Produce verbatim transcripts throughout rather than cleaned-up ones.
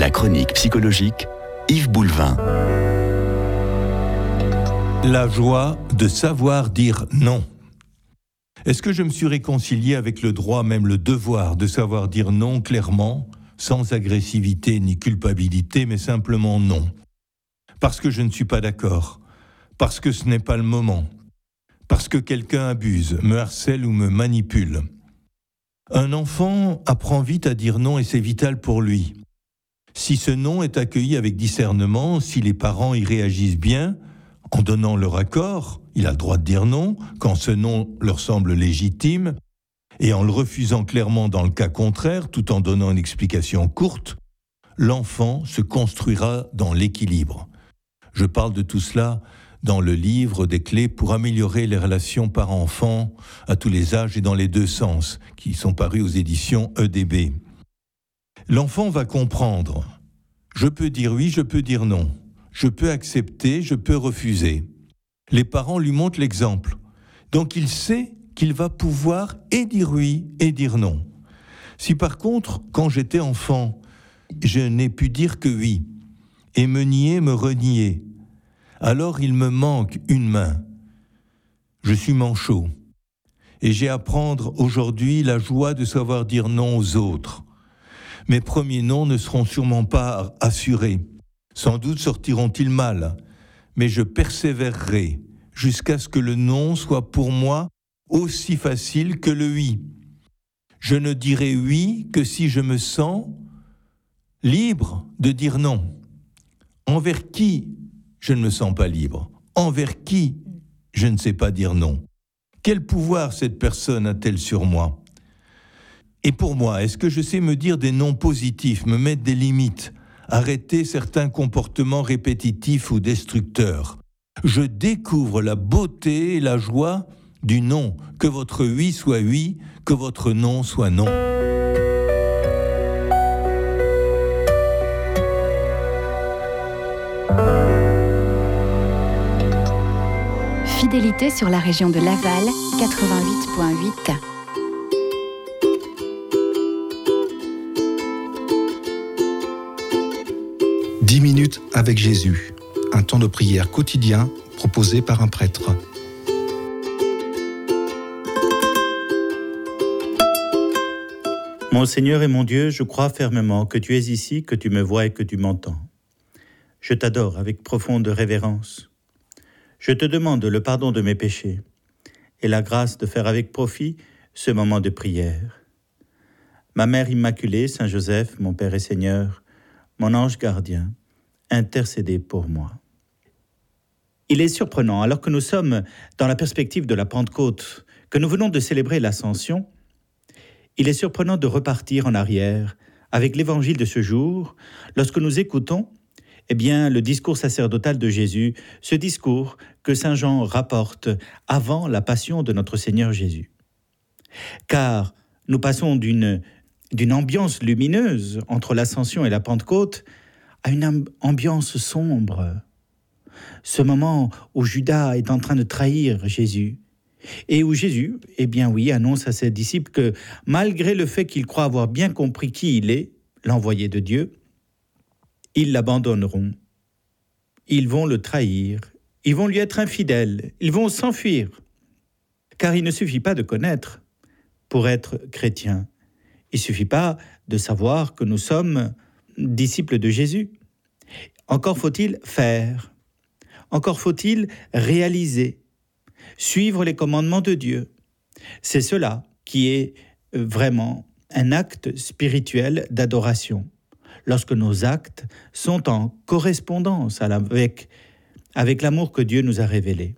La chronique psychologique, Yves Boulevin. La joie de savoir dire non. Est-ce que je me suis réconcilié avec le droit, même le devoir, de savoir dire non clairement, sans agressivité ni culpabilité, mais simplement non? Parce que je ne suis pas d'accord, parce que ce n'est pas le moment, parce que quelqu'un abuse, me harcèle ou me manipule. Un enfant apprend vite à dire non et c'est vital pour lui. Si ce non est accueilli avec discernement, si les parents y réagissent bien, en donnant leur accord, il a le droit de dire non quand ce non leur semble légitime, et en le refusant clairement dans le cas contraire, tout en donnant une explication courte, l'enfant se construira dans l'équilibre. Je parle de tout cela dans le livre des clés pour améliorer les relations parents-enfants à tous les âges et dans les deux sens, qui sont parus aux éditions E D B. L'enfant va comprendre. Je peux dire oui, je peux dire non. Je peux accepter, je peux refuser. Les parents lui montrent l'exemple. Donc il sait qu'il va pouvoir et dire oui et dire non. Si par contre, quand j'étais enfant, je n'ai pu dire que oui, et me nier, me renier, alors il me manque une main. Je suis manchot. Et j'ai à apprendre aujourd'hui la joie de savoir dire non aux autres. Mes premiers noms ne seront sûrement pas assurés. Sans doute sortiront-ils mal, mais je persévérerai jusqu'à ce que le non soit pour moi aussi facile que le oui. Je ne dirai oui que si je me sens libre de dire non. Envers qui je ne me sens pas libre? Envers qui je ne sais pas dire non? Quel pouvoir cette personne a-t-elle sur moi? Et pour moi, est-ce que je sais me dire des noms positifs, me mettre des limites, arrêter certains comportements répétitifs ou destructeurs? Je découvre la beauté et la joie du non, que votre oui soit oui, que votre non soit non. Fidélité sur la région de Laval, quatre-vingt-huit virgule huit. dix minutes avec Jésus, un temps de prière quotidien proposé par un prêtre. Mon Seigneur et mon Dieu, je crois fermement que tu es ici, que tu me vois et que tu m'entends. Je t'adore avec profonde révérence. Je te demande le pardon de mes péchés et la grâce de faire avec profit ce moment de prière. Ma Mère Immaculée, Saint Joseph, mon Père et Seigneur, mon ange gardien, intercédez pour moi. Il est surprenant, alors que nous sommes dans la perspective de la Pentecôte, que nous venons de célébrer l'Ascension, il est surprenant de repartir en arrière avec l'évangile de ce jour, lorsque nous écoutons eh bien, le discours sacerdotal de Jésus, ce discours que Saint Jean rapporte avant la passion de notre Seigneur Jésus. Car nous passons d'une, d'une ambiance lumineuse entre l'Ascension et la Pentecôte à une ambiance sombre. Ce moment où Judas est en train de trahir Jésus et où Jésus, eh bien oui, annonce à ses disciples que malgré le fait qu'ils croient avoir bien compris qui il est, l'envoyé de Dieu, ils l'abandonneront. Ils vont le trahir. Ils vont lui être infidèles. Ils vont s'enfuir. Car il ne suffit pas de connaître pour être chrétien. Il ne suffit pas de savoir que nous sommes disciples de Jésus. Encore faut-il faire. Encore faut-il réaliser. Suivre les commandements de Dieu. C'est cela qui est vraiment un acte spirituel d'adoration. Lorsque nos actes sont en correspondance avec, avec l'amour que Dieu nous a révélé.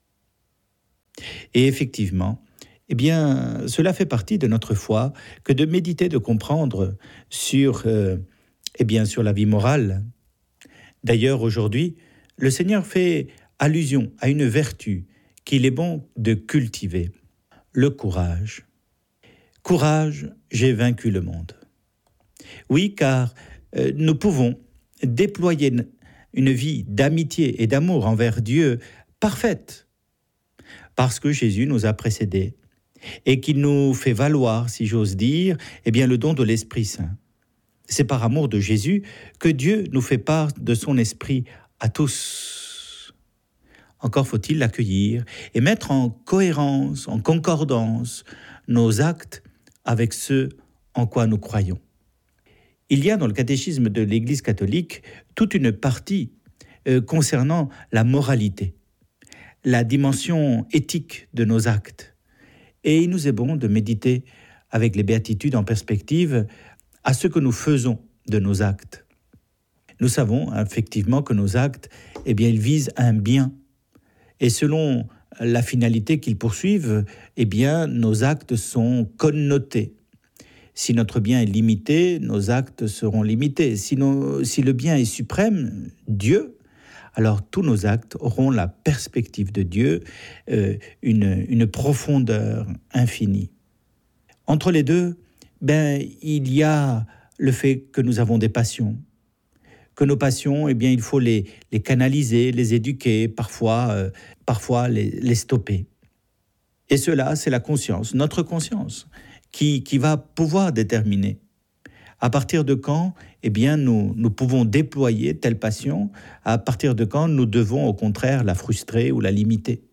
Et effectivement, eh bien, cela fait partie de notre foi que de méditer, de comprendre sur, euh, eh bien, sur la vie morale. D'ailleurs, aujourd'hui, le Seigneur fait allusion à une vertu qu'il est bon de cultiver, le courage. Courage, j'ai vaincu le monde. Oui, car euh, nous pouvons déployer une, une vie d'amitié et d'amour envers Dieu parfaite, parce que Jésus nous a précédés et qu'il nous fait valoir, si j'ose dire, eh bien, le don de l'Esprit Saint. C'est par amour de Jésus que Dieu nous fait part de son esprit à tous. Encore faut-il l'accueillir et mettre en cohérence, en concordance, nos actes avec ceux en quoi nous croyons. Il y a dans le catéchisme de l'Église catholique toute une partie euh, concernant la moralité, la dimension éthique de nos actes. Et il nous est bon de méditer avec les béatitudes en perspective à ce que nous faisons de nos actes. Nous savons effectivement que nos actes, eh bien, ils visent un bien. Et selon la finalité qu'ils poursuivent, eh bien, nos actes sont connotés. Si notre bien est limité, nos actes seront limités. Si, nos, si le bien est suprême, Dieu, alors tous nos actes auront la perspective de Dieu, euh, une, une profondeur infinie. Entre les deux, ben, il y a le fait que nous avons des passions. Que nos passions, eh bien, il faut les, les canaliser, les éduquer, parfois, euh, parfois les, les stopper. Et cela, c'est la conscience, notre conscience, qui, qui va pouvoir déterminer à partir de quand, eh bien, nous, nous pouvons déployer telle passion, à partir de quand nous devons au contraire la frustrer ou la limiter.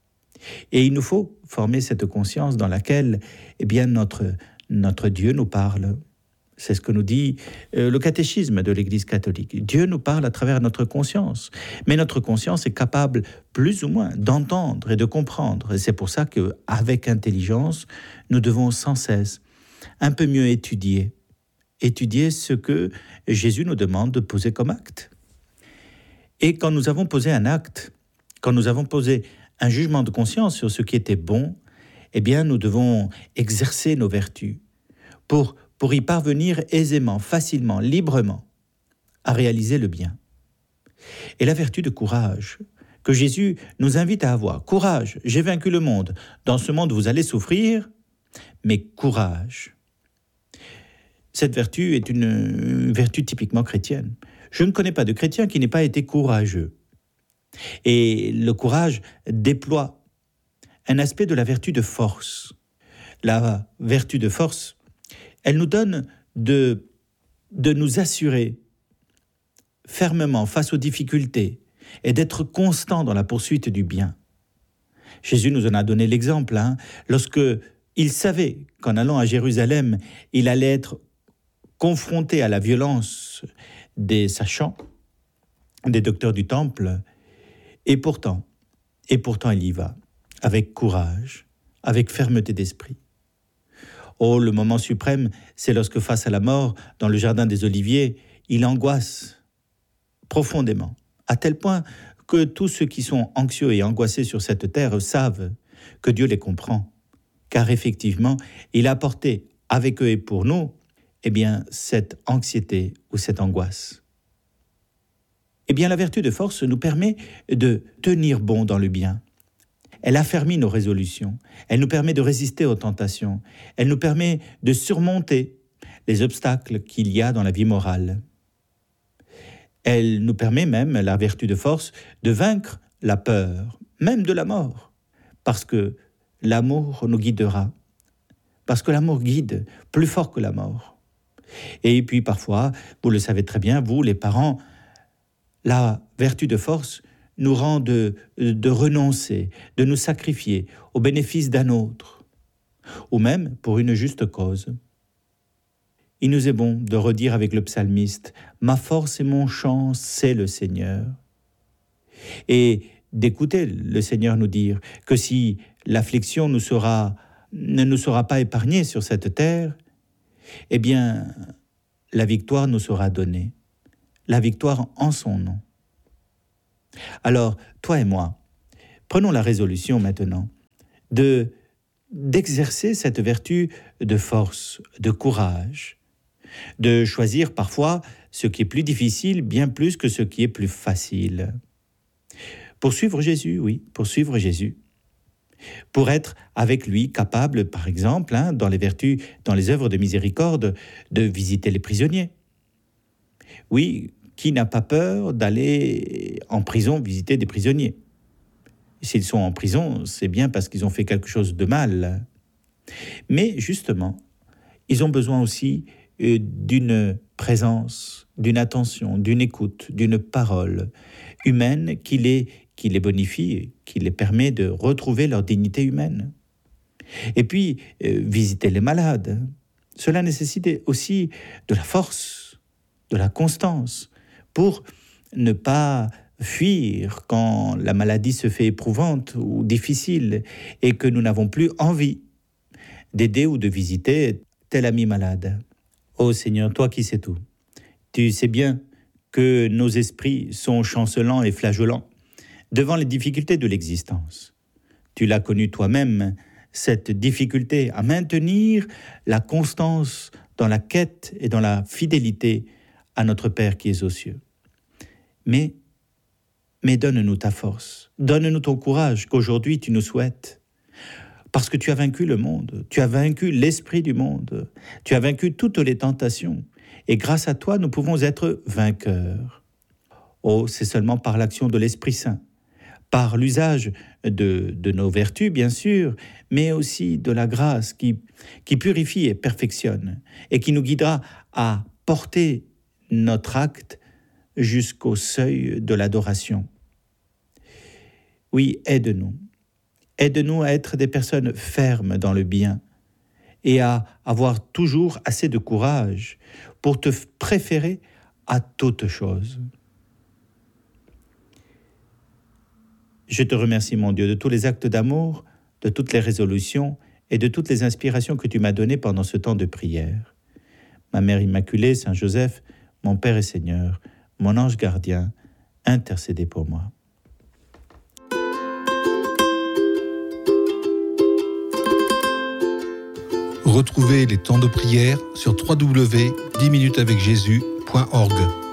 Et il nous faut former cette conscience dans laquelle, eh bien, notre, notre Dieu nous parle. C'est ce que nous dit euh, le catéchisme de l'Église catholique. Dieu nous parle à travers notre conscience. Mais notre conscience est capable, plus ou moins, d'entendre et de comprendre. Et c'est pour ça qu'avec intelligence, nous devons sans cesse un peu mieux étudier. Étudier ce que Jésus nous demande de poser comme acte. Et quand nous avons posé un acte, quand nous avons posé un jugement de conscience sur ce qui était bon, eh bien, nous devons exercer nos vertus pour pour y parvenir aisément, facilement, librement, à réaliser le bien. Et la vertu de courage, que Jésus nous invite à avoir. Courage, j'ai vaincu le monde. Dans ce monde, vous allez souffrir, mais courage. Cette vertu est une vertu typiquement chrétienne. Je ne connais pas de chrétien qui n'ait pas été courageux. Et le courage déploie un aspect de la vertu de force. La vertu de force, elle nous donne de, de nous assurer fermement face aux difficultés et d'être constant dans la poursuite du bien. Jésus nous en a donné l'exemple, hein, lorsque il savait qu'en allant à Jérusalem, il allait être confronté à la violence des sachants, des docteurs du temple, et pourtant, et pourtant il y va, avec courage, avec fermeté d'esprit. Oh, le moment suprême, c'est lorsque face à la mort, dans le jardin des Oliviers, il angoisse profondément, à tel point que tous ceux qui sont anxieux et angoissés sur cette terre savent que Dieu les comprend, car effectivement, il a apporté avec eux et pour nous, eh bien, cette anxiété ou cette angoisse. Eh bien, la vertu de force nous permet de tenir bon dans le bien. Elle affermit nos résolutions, elle nous permet de résister aux tentations, elle nous permet de surmonter les obstacles qu'il y a dans la vie morale. Elle nous permet même, la vertu de force, de vaincre la peur, même de la mort, parce que l'amour nous guidera, parce que l'amour guide plus fort que la mort. Et puis parfois, vous le savez très bien, vous les parents, la vertu de force nous rend de, de renoncer, de nous sacrifier au bénéfice d'un autre, ou même pour une juste cause. Il nous est bon de redire avec le psalmiste « Ma force et mon chant, c'est le Seigneur ». Et d'écouter le Seigneur nous dire que si l'affliction nous sera, ne nous sera pas épargnée sur cette terre, eh bien, la victoire nous sera donnée, la victoire en son nom. Alors, toi et moi, prenons la résolution maintenant de, d'exercer cette vertu de force, de courage, de choisir parfois ce qui est plus difficile bien plus que ce qui est plus facile. Pour suivre Jésus, oui, pour suivre Jésus. Pour être avec lui capable, par exemple, hein, dans les vertus, dans les œuvres de miséricorde, de visiter les prisonniers. Oui, qui n'a pas peur d'aller en prison visiter des prisonniers? S'ils sont en prison, c'est bien parce qu'ils ont fait quelque chose de mal. Mais justement, ils ont besoin aussi euh, d'une présence, d'une attention, d'une écoute, d'une parole humaine qui les, qui les bonifie, qui les permet de retrouver leur dignité humaine. Et puis, euh, visiter les malades. Cela nécessite aussi de la force, de la constance, pour ne pas fuir quand la maladie se fait éprouvante ou difficile et que nous n'avons plus envie d'aider ou de visiter tel ami malade. Ô Seigneur, toi qui sais tout, tu sais bien que nos esprits sont chancelants et flageolants devant les difficultés de l'existence. Tu l'as connu toi-même, cette difficulté à maintenir la constance dans la quête et dans la fidélité à notre Père qui est aux cieux. Mais, mais donne-nous ta force, donne-nous ton courage qu'aujourd'hui tu nous souhaites. Parce que tu as vaincu le monde, tu as vaincu l'esprit du monde, tu as vaincu toutes les tentations. Et grâce à toi, nous pouvons être vainqueurs. Oh, c'est seulement par l'action de l'Esprit Saint, par l'usage de, de nos vertus, bien sûr, mais aussi de la grâce qui, qui purifie et perfectionne, et qui nous guidera à porter notre acte jusqu'au seuil de l'adoration. Oui, aide-nous. Aide-nous à être des personnes fermes dans le bien et à avoir toujours assez de courage pour te préférer à toute chose. Je te remercie, mon Dieu, de tous les actes d'amour, de toutes les résolutions et de toutes les inspirations que tu m'as données pendant ce temps de prière. Ma Mère Immaculée, Saint Joseph, mon Père et Seigneur, mon ange gardien, intercédez pour moi. Retrouvez les temps de prière sur w w w point dix minutes avec jésus point org.